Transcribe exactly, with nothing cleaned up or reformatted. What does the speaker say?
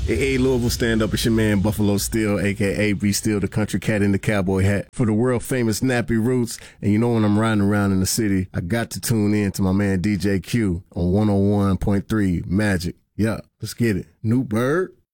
Hey, hey, Louisville stand up. It's your man Buffalo Steel, a k a. B Steel, the country cat in the cowboy hat. For the world famous Nappy Roots. And you know when I'm riding around in the city, I got to tune in to my man D J Q on one oh one point three Magic. Yeah, let's get it. New Bird.